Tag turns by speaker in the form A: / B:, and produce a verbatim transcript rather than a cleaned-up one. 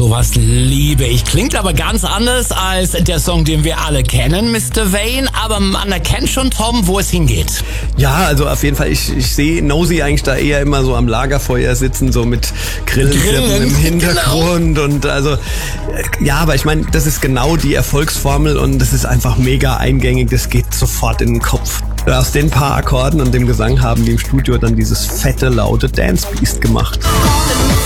A: sowas liebe ich. Klingt aber ganz anders als der Song, den wir alle kennen, Mister Vain. Aber man erkennt schon, Tom, wo es hingeht.
B: Ja, also auf jeden Fall, ich, ich sehe Nosy eigentlich da eher immer so am Lagerfeuer sitzen, so mit Grillenzirpen im Hintergrund. Genau. Und also, ja, aber ich meine, das ist genau die Erfolgsformel und das ist einfach mega eingängig, das geht sofort in den Kopf. Aus den paar Akkorden und dem Gesang haben die im Studio dann dieses fette, laute Dance Beast gemacht.